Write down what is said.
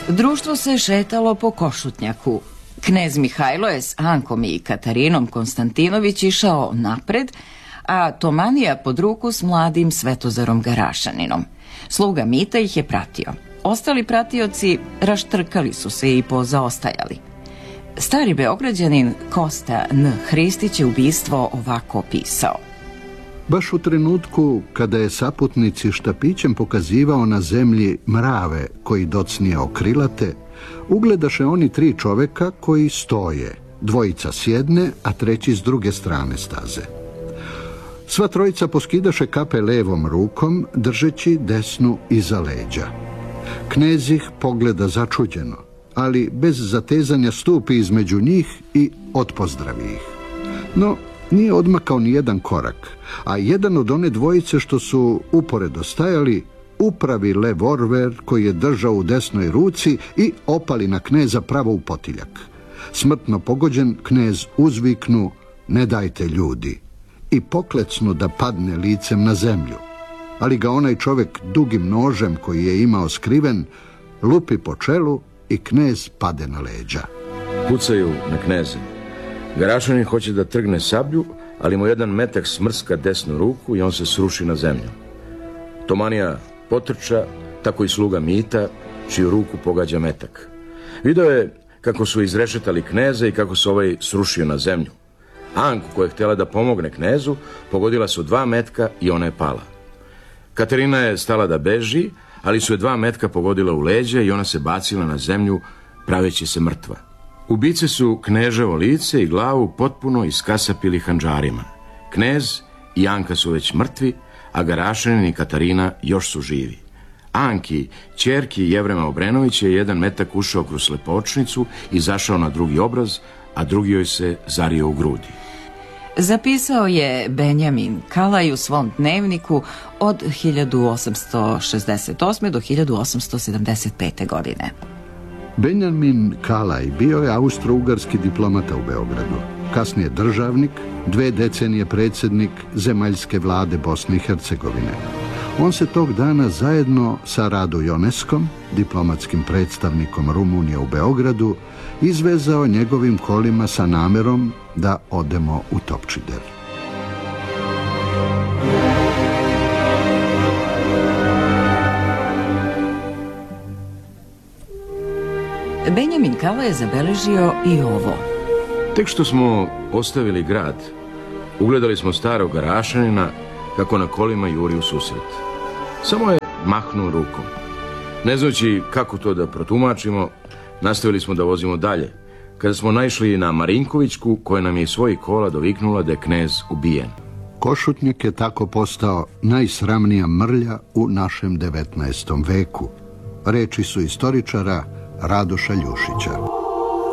Društvo se šetalo po Košutnjaku. Knez Mihajlo je s Ankom i Katarinom Konstantinović išao napred, a Tomanija pod ruku s mladim Svetozarom Garašaninom. Sluga Mita ih je pratio. Ostali pratioci raštrkali su se i pozaostajali. Stari Beograđanin Kosta N. Hristić je ubistvo ovako opisao. Baš u trenutku kada je saputnici štapićem pokazivao na zemlji mrave koji docnije okrilate, ugledaše oni 3 čoveka koji stoje, 2 s jedne, a 3 s druge strane staze. Sva 3 poskidaše kape levom rukom, držeći desnu iza leđa. Knez ih pogleda začuđeno, ali bez zatezanja stupi između njih i otpozdravi ih. No, nije odmakao ni jedan korak, a jedan od one 2 što su uporedo stajali upravi revolver koji je držao u desnoj ruci i opali na kneza pravo u potiljak. Smrtno pogođen, knez uzviknu: "Ne dajte ljudi!" i poklecnu da padne licem na zemlju. Ali ga onaj čovek dugim nožem koji je imao skriven lupi po čelu i knez pade na leđa. Pucaju na kneze. Garašanin hoće da trgne sablju, ali mu jedan metak smrska desnu ruku i on se sruši na zemlju. Tomanija potrča, tako i sluga Mita, čiju ruku pogađa metak. Video je kako su izrešetali kneza i kako se ovaj srušio na zemlju. Anku, koja je htjela da pomogne knezu, pogodila su 2 metka i ona je pala. Katarina je stala da beži, ali su je 2 metka pogodila u leđa i ona se bacila na zemlju, praveći se mrtva. Ubice su kneževo lice i glavu potpuno iskasapili handžarima. Knez i Anka su već mrtvi, a Garašanin i Katarina još su živi. Anki, ćerki Jevrema Obrenovića, je jedan metak ušao kroz slepočnicu i zašao na drugi obraz, a drugi joj se zario u grudi. Zapisao je Benjamin Kalaj u svom dnevniku od 1868. do 1875. godine. Benjamin Kalaj bio je austro-ugarski diplomata u Beogradu, kasnije državnik, 2 decenije predsjednik zemaljske vlade Bosne i Hercegovine. On se tog dana zajedno sa Rado Ioneskom, diplomatskim predstavnikom Rumunije u Beogradu, izvezao njegovim kolima sa namerom da odemo u Topčider. Benjamin Kalaj je zabeležio i ovo. Tek što smo ostavili grad, ugledali smo starog Garašanina kako na kolima juri u susret. Samo je mahnuo rukom. Ne znajući kako to da protumačimo, nastavili smo da vozimo dalje, kada smo naišli na Marinkovićku, koja nam je iz svojih kola doviknula da je knez ubijen. Košutnjak je tako postao najsramnija mrlja u našem 19. veku. Reči su istoričara Radoša Ljušića.